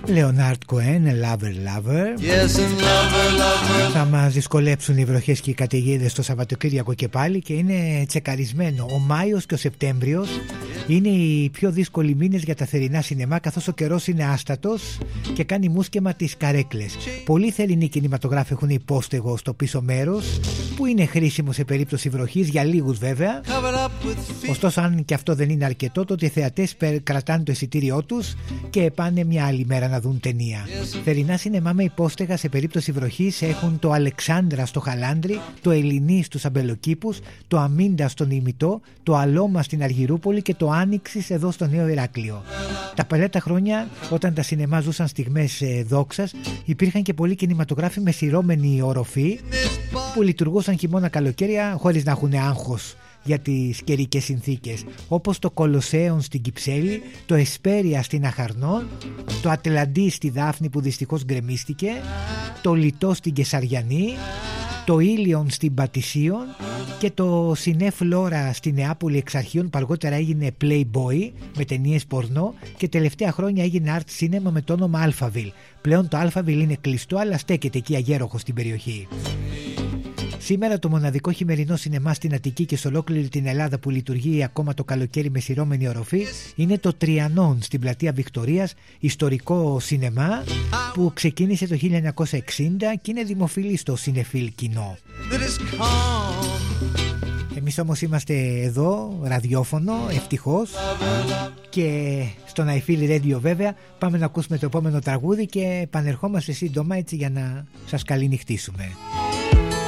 Leonard Cohen, Lover Lover. Yes, and lover. Θα μας δυσκολέψουν οι βροχές και οι καταιγίδες το Σαββατοκύριακο και πάλι, και είναι τσεκαρισμένο. Ο Μάιος και ο Σεπτέμβριος είναι οι πιο δύσκολοι μήνες για τα θερινά σινεμά, καθώς ο καιρός είναι άστατος και κάνει μουσκεμα τις καρέκλες. Πολλοί θερινοί κινηματογράφοι έχουν υπόστεγο στο πίσω μέρος, που είναι χρήσιμο σε περίπτωση βροχής, για λίγους βέβαια. Ωστόσο, αν και αυτό δεν είναι αρκετό, τότε οι θεατές κρατάνε το εισιτήριό τους και πάνε μια άλλη μέρα να δουν ταινία. Θερινά σινεμά με υπόστεγα σε περίπτωση βροχής έχουν το Αλεξάνδρα στο Χαλάνδρι, το Ελληνί στους Αμπελοκήπους, το Αμίντα στον Ημιτό, το Αλώμα στην Αργυρούπολη και το Άνοιξης εδώ στο Νέο Ηράκλειο. Τα παλιά τα χρόνια, όταν τα σινεμά ζούσαν στιγμές δόξας, υπήρχαν και πολλοί κινηματογράφοι με σειρώμενη οροφή που λειτουργούσαν χειμώνα καλοκαίρια χωρίς να έχουν άγχος για τις καιρικές συνθήκες, όπως το Κολοσσέον στην Κυψέλη, το Εσπέρια στην Αχαρνών, το Ατλαντή στη Δάφνη που δυστυχώς γκρεμίστηκε, το Λιτό στην Κεσαριανή, το Ήλιον στην Πατησίων και το Σινέ Φλόρα στη Νεάπολη εξ αρχείων, που αργότερα έγινε Playboy με ταινίες πορνό και τελευταία χρόνια έγινε Art Cinema με το όνομα Alphaville. Πλέον το Alphaville είναι κλειστό, αλλά στέκεται εκεί αγέροχο στην περιοχή. Σήμερα το μοναδικό χειμερινό σινεμά στην Αττική και σε ολόκληρη την Ελλάδα που λειτουργεί ακόμα το καλοκαίρι με σειρώμενη οροφή είναι το Τριανόν στην πλατεία Βικτωρίας, ιστορικό σινεμά που ξεκίνησε το 1960 και είναι δημοφιλή στο σινεφίλ κοινό. Εμείς όμως είμαστε εδώ, ραδιόφωνο, ευτυχώς, και στον I Feel Radio βέβαια. Πάμε να ακούσουμε το επόμενο τραγούδι και επανερχόμαστε σύντομα, έτσι, για να σας καληνυχτήσουμε.